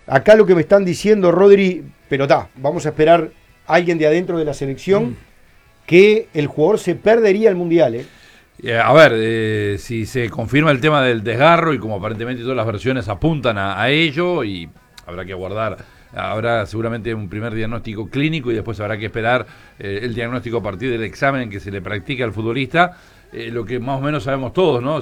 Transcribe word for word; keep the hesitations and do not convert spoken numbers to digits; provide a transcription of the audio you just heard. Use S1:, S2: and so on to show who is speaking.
S1: Acá lo que me están diciendo, Rodri, pero está, vamos a esperar a alguien de adentro de la selección, mm. que el jugador se perdería el Mundial, ¿eh?
S2: Eh, a ver, eh, si se confirma el tema del desgarro y como aparentemente todas las versiones apuntan a, a ello, y habrá que aguardar, habrá seguramente un primer diagnóstico clínico y después habrá que esperar eh, el diagnóstico a partir del examen que se le practica al futbolista, eh, lo que más o menos sabemos todos, ¿no?